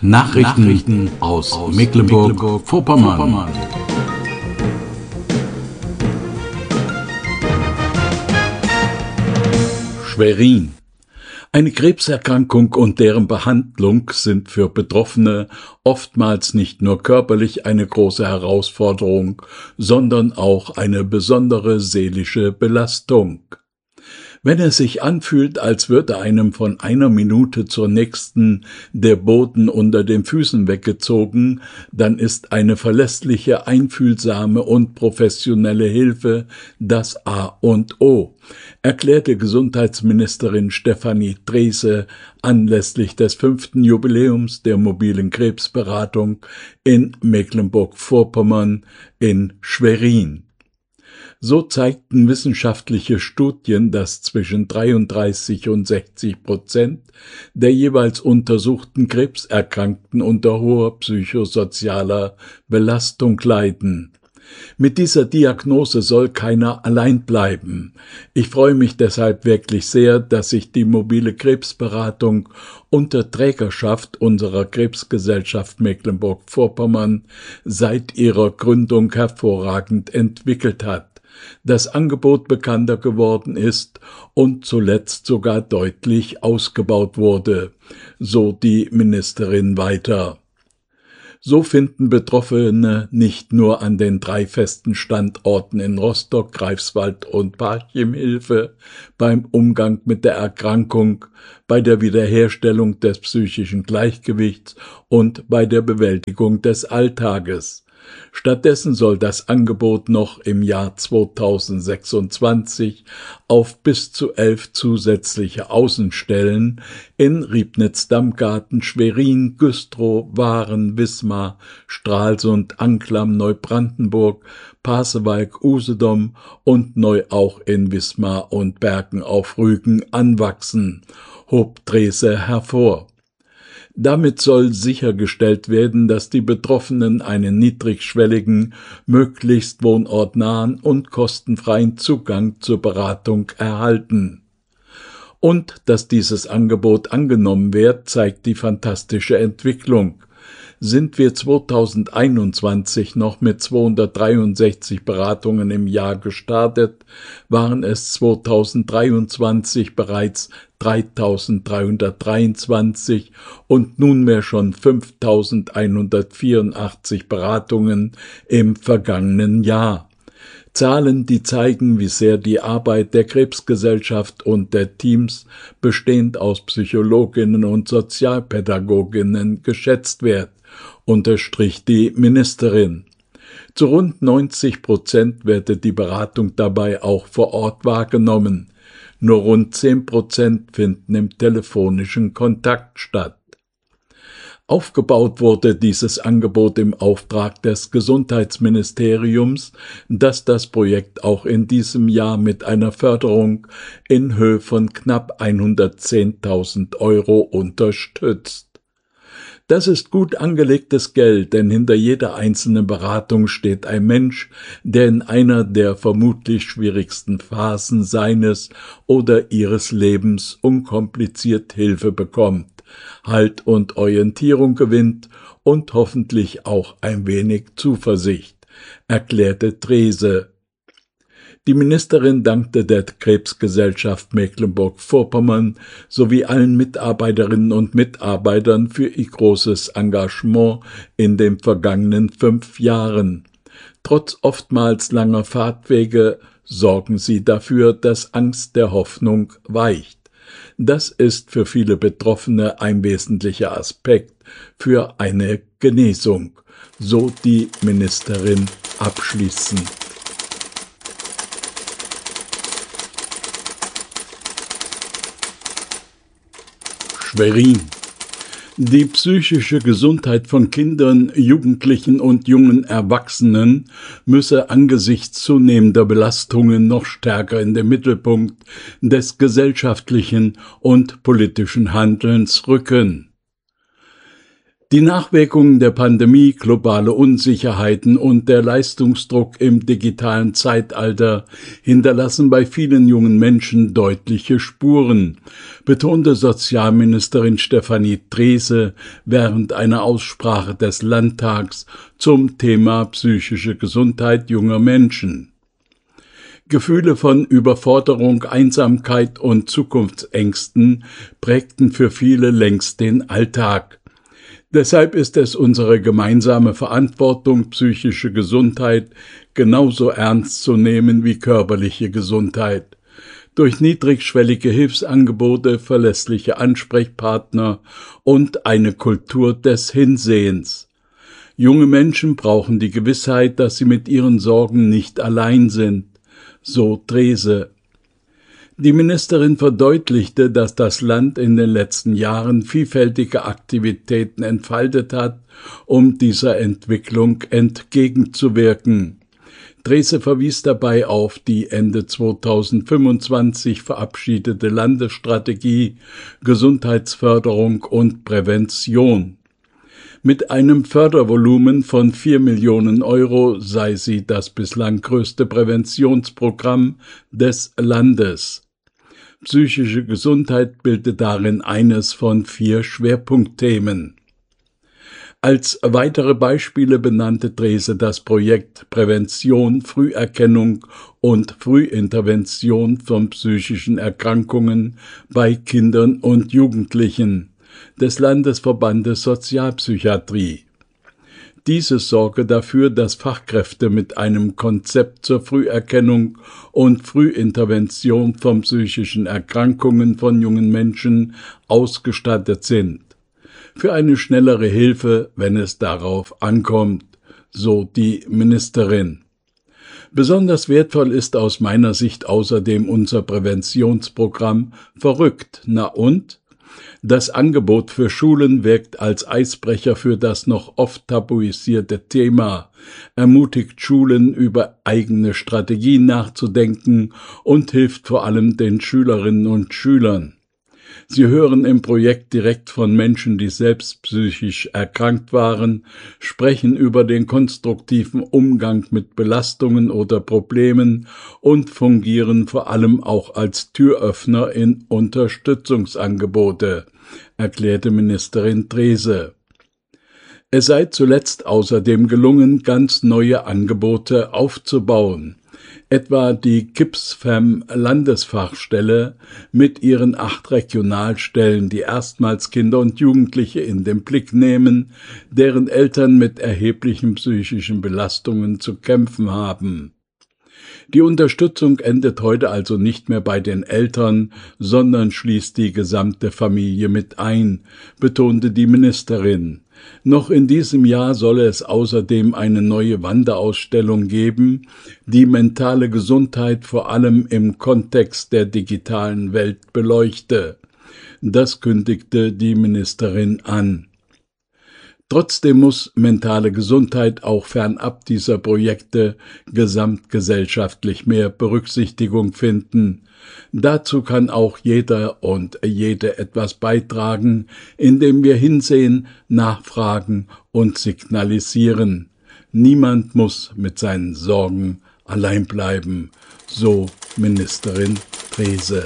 Nachrichten aus Mecklenburg-Vorpommern. Schwerin. Eine Krebserkrankung und deren Behandlung sind für Betroffene oftmals nicht nur körperlich eine große Herausforderung, sondern auch eine besondere seelische Belastung. Wenn es sich anfühlt, als würde einem von einer Minute zur nächsten der Boden unter den Füßen weggezogen, dann ist eine verlässliche, einfühlsame und professionelle Hilfe das A und O, erklärte Gesundheitsministerin Stefanie Drese anlässlich des 5. Jubiläums der mobilen Krebsberatung in Mecklenburg-Vorpommern in Schwerin. So zeigten wissenschaftliche Studien, dass zwischen 33% und 60% der jeweils untersuchten Krebserkrankten unter hoher psychosozialer Belastung leiden. Mit dieser Diagnose soll keiner allein bleiben. Ich freue mich deshalb wirklich sehr, dass sich die mobile Krebsberatung unter Trägerschaft unserer Krebsgesellschaft Mecklenburg-Vorpommern seit ihrer Gründung hervorragend entwickelt hat, das Angebot bekannter geworden ist und zuletzt sogar deutlich ausgebaut wurde, so die Ministerin weiter. So finden Betroffene nicht nur an den 3 festen Standorten in Rostock, Greifswald und Parchim Hilfe beim Umgang mit der Erkrankung, bei der Wiederherstellung des psychischen Gleichgewichts und bei der Bewältigung des Alltages. Stattdessen soll das Angebot noch im Jahr 2026 auf bis zu 11 zusätzliche Außenstellen in Riebnitz-Dammgarten, Schwerin, Güstrow, Waren, Wismar, Stralsund, Anklam, Neubrandenburg, Pasewalk, Usedom und neu auch in Wismar und Bergen auf Rügen anwachsen, hob Drese hervor. Damit soll sichergestellt werden, dass die Betroffenen einen niedrigschwelligen, möglichst wohnortnahen und kostenfreien Zugang zur Beratung erhalten. Und dass dieses Angebot angenommen wird, zeigt die fantastische Entwicklung. Sind wir 2021 noch mit 263 Beratungen im Jahr gestartet, waren es 2023 bereits 3.323 und nunmehr schon 5.184 Beratungen im vergangenen Jahr. Zahlen, die zeigen, wie sehr die Arbeit der Krebsgesellschaft und der Teams, bestehend aus Psychologinnen und Sozialpädagoginnen, geschätzt wird, unterstrich die Ministerin. Zu rund 90% werde die Beratung dabei auch vor Ort wahrgenommen. Nur rund 10% finden im telefonischen Kontakt statt. Aufgebaut wurde dieses Angebot im Auftrag des Gesundheitsministeriums, das das Projekt auch in diesem Jahr mit einer Förderung in Höhe von knapp 110.000 € unterstützt. Das ist gut angelegtes Geld, denn hinter jeder einzelnen Beratung steht ein Mensch, der in einer der vermutlich schwierigsten Phasen seines oder ihres Lebens unkompliziert Hilfe bekommt, Halt und Orientierung gewinnt und hoffentlich auch ein wenig Zuversicht, erklärte Drese. Die Ministerin dankte der Krebsgesellschaft Mecklenburg-Vorpommern sowie allen Mitarbeiterinnen und Mitarbeitern für ihr großes Engagement in den vergangenen 5 Jahren. Trotz oftmals langer Fahrtwege sorgen sie dafür, dass Angst der Hoffnung weicht. Das ist für viele Betroffene ein wesentlicher Aspekt für eine Genesung, so die Ministerin abschließend. Schwerin. Die psychische Gesundheit von Kindern, Jugendlichen und jungen Erwachsenen müsse angesichts zunehmender Belastungen noch stärker in den Mittelpunkt des gesellschaftlichen und politischen Handelns rücken. Die Nachwirkungen der Pandemie, globale Unsicherheiten und der Leistungsdruck im digitalen Zeitalter hinterlassen bei vielen jungen Menschen deutliche Spuren, betonte Sozialministerin Stefanie Treese während einer Aussprache des Landtags zum Thema psychische Gesundheit junger Menschen. Gefühle von Überforderung, Einsamkeit und Zukunftsängsten prägten für viele längst den Alltag. Deshalb ist es unsere gemeinsame Verantwortung, psychische Gesundheit genauso ernst zu nehmen wie körperliche Gesundheit. Durch niedrigschwellige Hilfsangebote, verlässliche Ansprechpartner und eine Kultur des Hinsehens. Junge Menschen brauchen die Gewissheit, dass sie mit ihren Sorgen nicht allein sind, so Treese. Die Ministerin verdeutlichte, dass das Land in den letzten Jahren vielfältige Aktivitäten entfaltet hat, um dieser Entwicklung entgegenzuwirken. Treese verwies dabei auf die Ende 2025 verabschiedete Landesstrategie Gesundheitsförderung und Prävention. Mit einem Fördervolumen von 4 Millionen Euro sei sie das bislang größte Präventionsprogramm des Landes. Psychische Gesundheit bildet darin eines von 4 Schwerpunktthemen. Als weitere Beispiele benannte Treese das Projekt Prävention, Früherkennung und Frühintervention von psychischen Erkrankungen bei Kindern und Jugendlichen des Landesverbandes Sozialpsychiatrie. Dieses sorge dafür, dass Fachkräfte mit einem Konzept zur Früherkennung und Frühintervention von psychischen Erkrankungen von jungen Menschen ausgestattet sind. Für eine schnellere Hilfe, wenn es darauf ankommt, so die Ministerin. Besonders wertvoll ist aus meiner Sicht außerdem unser Präventionsprogramm Verrückt, na und? Das Angebot für Schulen wirkt als Eisbrecher für das noch oft tabuisierte Thema, ermutigt Schulen, über eigene Strategien nachzudenken und hilft vor allem den Schülerinnen und Schülern. Sie hören im Projekt direkt von Menschen, die selbst psychisch erkrankt waren, sprechen über den konstruktiven Umgang mit Belastungen oder Problemen und fungieren vor allem auch als Türöffner in Unterstützungsangebote, erklärte Ministerin Treese. Es sei zuletzt außerdem gelungen, ganz neue Angebote aufzubauen, etwa die KIPSFEM-Landesfachstelle mit ihren 8 Regionalstellen, die erstmals Kinder und Jugendliche in den Blick nehmen, deren Eltern mit erheblichen psychischen Belastungen zu kämpfen haben. Die Unterstützung endet heute also nicht mehr bei den Eltern, sondern schließt die gesamte Familie mit ein, betonte die Ministerin. Noch in diesem Jahr solle es außerdem eine neue Wanderausstellung geben, die mentale Gesundheit vor allem im Kontext der digitalen Welt beleuchte. Das kündigte die Ministerin an. Trotzdem muss mentale Gesundheit auch fernab dieser Projekte gesamtgesellschaftlich mehr Berücksichtigung finden. Dazu kann auch jeder und jede etwas beitragen, indem wir hinsehen, nachfragen und signalisieren. Niemand muss mit seinen Sorgen allein bleiben, so Ministerin Treese.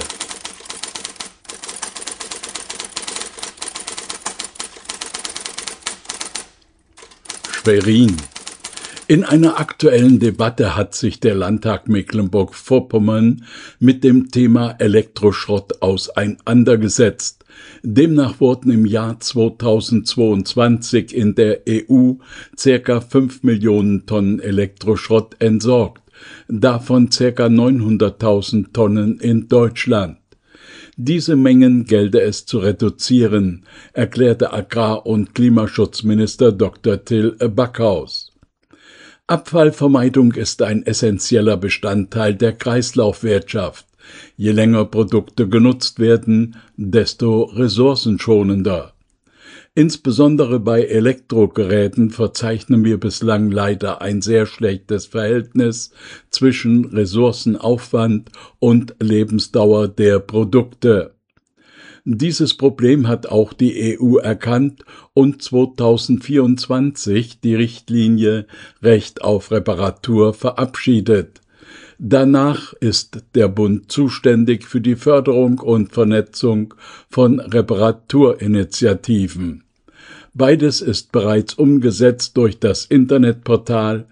Schwerin. In einer aktuellen Debatte hat sich der Landtag Mecklenburg-Vorpommern mit dem Thema Elektroschrott auseinandergesetzt. Demnach wurden im Jahr 2022 in der EU ca. 5 Millionen Tonnen Elektroschrott entsorgt, davon ca. 900.000 Tonnen in Deutschland. Diese Mengen gelte es zu reduzieren, erklärte Agrar- und Klimaschutzminister Dr. Till Backhaus. Abfallvermeidung ist ein essentieller Bestandteil der Kreislaufwirtschaft. Je länger Produkte genutzt werden, desto ressourcenschonender. Insbesondere bei Elektrogeräten verzeichnen wir bislang leider ein sehr schlechtes Verhältnis zwischen Ressourcenaufwand und Lebensdauer der Produkte. Dieses Problem hat auch die EU erkannt und 2024 die Richtlinie Recht auf Reparatur verabschiedet. Danach ist der Bund zuständig für die Förderung und Vernetzung von Reparaturinitiativen. Beides ist bereits umgesetzt durch das Internetportal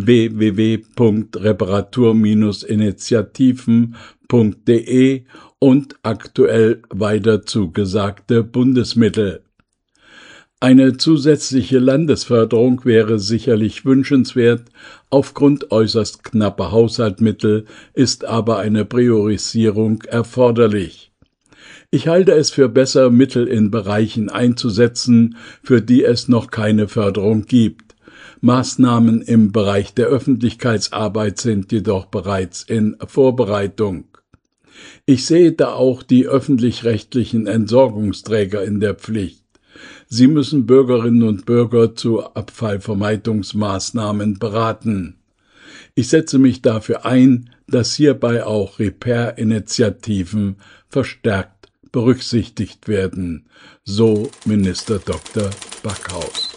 www.reparatur-initiativen.de und aktuell weiter zugesagte Bundesmittel. Eine zusätzliche Landesförderung wäre sicherlich wünschenswert, aufgrund äußerst knapper Haushaltsmittel ist aber eine Priorisierung erforderlich. Ich halte es für besser, Mittel in Bereichen einzusetzen, für die es noch keine Förderung gibt. Maßnahmen im Bereich der Öffentlichkeitsarbeit sind jedoch bereits in Vorbereitung. Ich sehe da auch die öffentlich-rechtlichen Entsorgungsträger in der Pflicht. Sie müssen Bürgerinnen und Bürger zu Abfallvermeidungsmaßnahmen beraten. Ich setze mich dafür ein, dass hierbei auch Repair-Initiativen verstärkt berücksichtigt werden, so Minister Dr. Backhaus.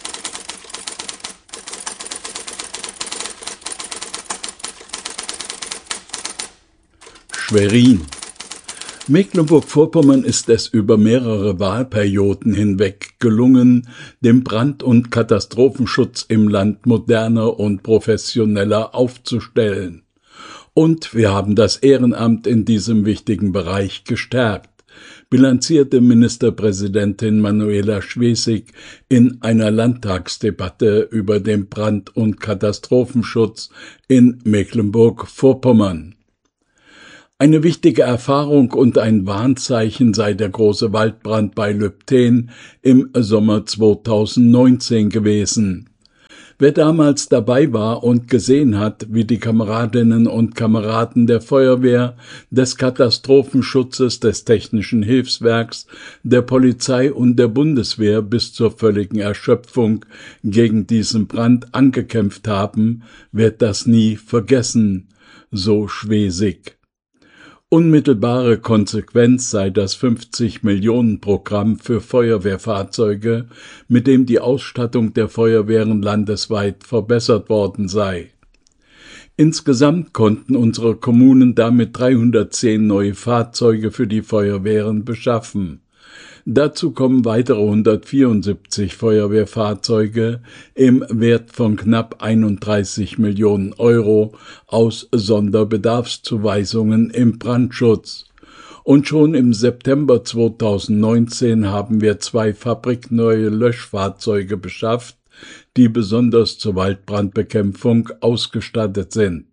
Schwerin. Mecklenburg-Vorpommern ist es über mehrere Wahlperioden hinweg gelungen, den Brand- und Katastrophenschutz im Land moderner und professioneller aufzustellen. Und wir haben das Ehrenamt in diesem wichtigen Bereich gestärkt, bilanzierte Ministerpräsidentin Manuela Schwesig in einer Landtagsdebatte über den Brand- und Katastrophenschutz in Mecklenburg-Vorpommern. Eine wichtige Erfahrung und ein Warnzeichen sei der große Waldbrand bei Lübtheen im Sommer 2019 gewesen. Wer damals dabei war und gesehen hat, wie die Kameradinnen und Kameraden der Feuerwehr, des Katastrophenschutzes, des Technischen Hilfswerks, der Polizei und der Bundeswehr bis zur völligen Erschöpfung gegen diesen Brand angekämpft haben, wird das nie vergessen, so Schwesig. Unmittelbare Konsequenz sei das 50-Millionen-Programm für Feuerwehrfahrzeuge, mit dem die Ausstattung der Feuerwehren landesweit verbessert worden sei. Insgesamt konnten unsere Kommunen damit 310 neue Fahrzeuge für die Feuerwehren beschaffen. Dazu kommen weitere 174 Feuerwehrfahrzeuge im Wert von knapp 31 Millionen Euro aus Sonderbedarfszuweisungen im Brandschutz. Und schon im September 2019 haben wir 2 fabrikneue Löschfahrzeuge beschafft, die besonders zur Waldbrandbekämpfung ausgestattet sind.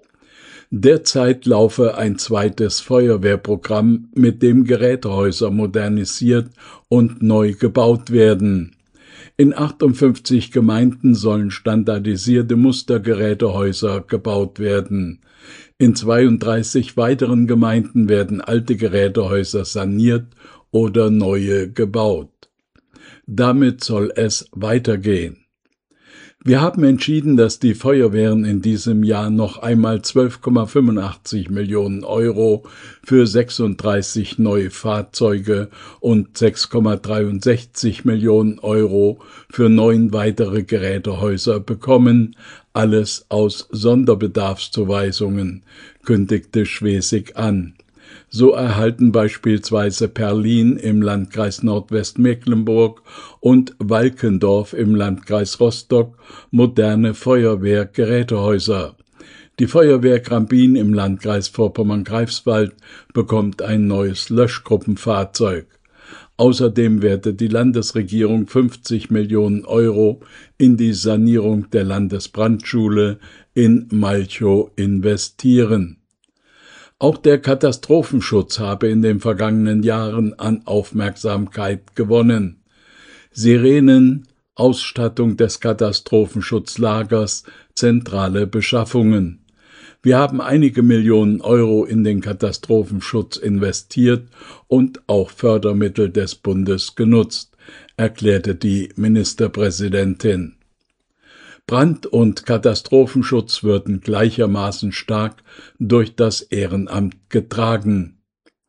Derzeit laufe ein zweites Feuerwehrprogramm, mit dem Gerätehäuser modernisiert und neu gebaut werden. In 58 Gemeinden sollen standardisierte Mustergerätehäuser gebaut werden. In 32 weiteren Gemeinden werden alte Gerätehäuser saniert oder neue gebaut. Damit soll es weitergehen. Wir haben entschieden, dass die Feuerwehren in diesem Jahr noch einmal 12,85 Millionen Euro für 36 neue Fahrzeuge und 6,63 Millionen Euro für 9 weitere Gerätehäuser bekommen, alles aus Sonderbedarfszuweisungen, kündigte Schwesig an. So erhalten beispielsweise Perlin im Landkreis Nordwestmecklenburg und Walkendorf im Landkreis Rostock moderne Feuerwehrgerätehäuser. Die Feuerwehr Grambin im Landkreis Vorpommern-Greifswald bekommt ein neues Löschgruppenfahrzeug. Außerdem werde die Landesregierung 50 Millionen Euro in die Sanierung der Landesbrandschule in Malchow investieren. Auch der Katastrophenschutz habe in den vergangenen Jahren an Aufmerksamkeit gewonnen. Sirenen, Ausstattung des Katastrophenschutzlagers, zentrale Beschaffungen. Wir haben einige Millionen Euro in den Katastrophenschutz investiert und auch Fördermittel des Bundes genutzt, erklärte die Ministerpräsidentin. Brand- und Katastrophenschutz würden gleichermaßen stark durch das Ehrenamt getragen.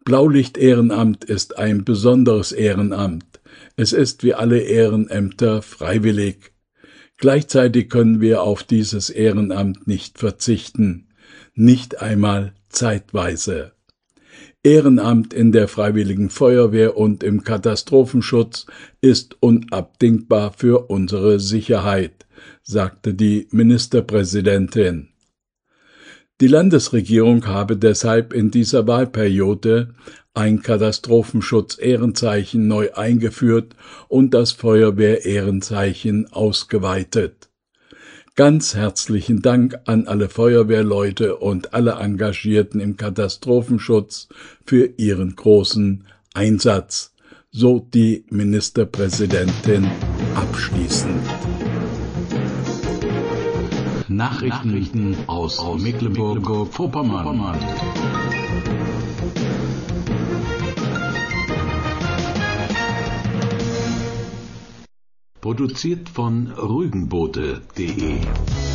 Blaulicht-Ehrenamt ist ein besonderes Ehrenamt. Es ist wie alle Ehrenämter freiwillig. Gleichzeitig können wir auf dieses Ehrenamt nicht verzichten, nicht einmal zeitweise. Ehrenamt in der Freiwilligen Feuerwehr und im Katastrophenschutz ist unabdingbar für unsere Sicherheit, sagte die Ministerpräsidentin. Die Landesregierung habe deshalb in dieser Wahlperiode ein Katastrophenschutz-Ehrenzeichen neu eingeführt und das Feuerwehr-Ehrenzeichen ausgeweitet. Ganz herzlichen Dank an alle Feuerwehrleute und alle Engagierten im Katastrophenschutz für ihren großen Einsatz, so die Ministerpräsidentin abschließend. Nachrichten aus Mecklenburg-Vorpommern. Produziert von rügenboote.de